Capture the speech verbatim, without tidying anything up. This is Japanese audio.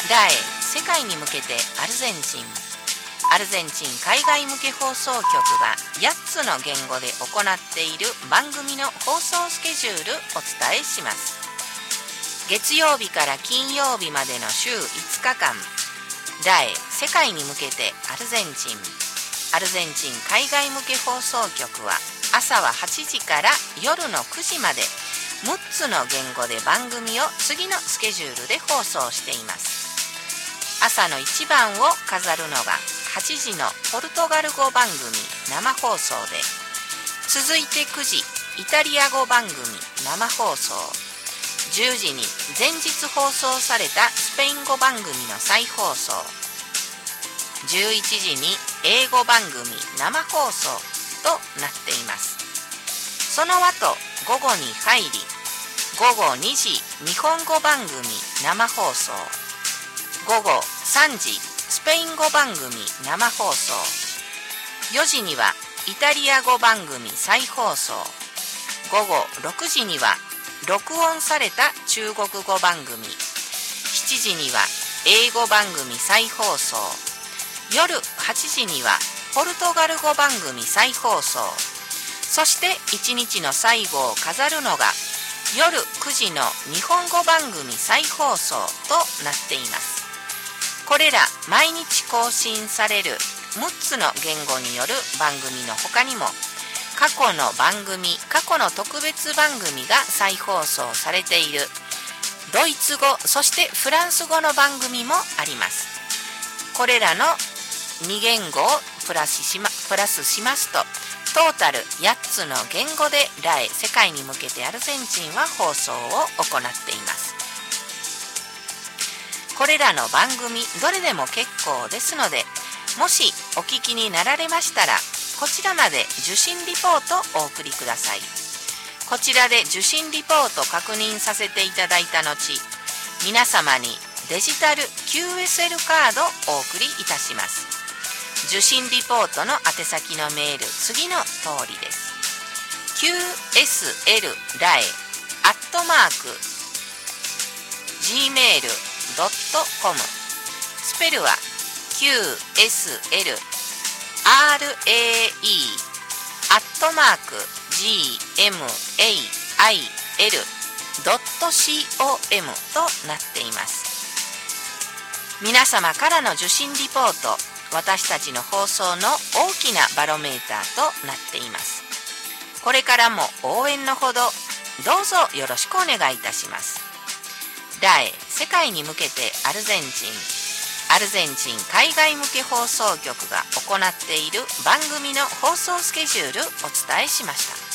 ダエ世界に向けてアルゼンチン。アルゼンチン海外向け放送局がやっつの言語で行っている番組の放送スケジュールお伝えします。月曜日から金曜日までの週いつかかん、ダエ世界に向けてアルゼンチン。アルゼンチン海外向け放送局は朝ははちじから夜のくじまでむっつの言語で番組を次のスケジュールで放送しています。朝の一番を飾るのがはちじのポルトガル語番組生放送で、続いてくじイタリア語番組生放送、じゅうじに前日放送されたスペイン語番組の再放送、じゅういちじに英語番組生放送となっています。その後午後に入り、ごごにじ日本語番組生放送、ごごさんじスペイン語番組生放送、よじにはイタリア語番組再放送、ごごろくじには録音された中国語番組、しちじには英語番組再放送、夜はちじにはポルトガル語番組再放送、そしていちにちの最後を飾るのが夜くじの日本語番組再放送となっています。これら毎日更新されるむっつの言語による番組の他にも、過去の番組、過去の特別番組が再放送されているドイツ語、そしてフランス語の番組もあります。これらのに言語をプラスしま、プラスしますと、トータルやっつの言語でダエ世界に向けてアルゼンチンは放送を行っています。これらの番組どれでも結構ですので、もしお聞きになられましたら、こちらまで受信リポートお送りください。こちらで受信リポート確認させていただいた後、皆様にデジタル キューエスエル カードをお送りいたします。受信リポートの宛先のメール、次の通りです。 キューエスエル ダエ アットマーク ジーメール ドットコム、 スペルは キューエスエル アール エー イー アットマーク ジーエムエーアイエル ドットコム となっています。皆様からの受信リポート、私たちの放送の大きなバロメーターとなっています。これからも応援のほどどうぞよろしくお願いいたします。ダエ世界に向けてアルゼンチン。アルゼンチン海外向け放送局が行っている番組の放送スケジュールお伝えしました。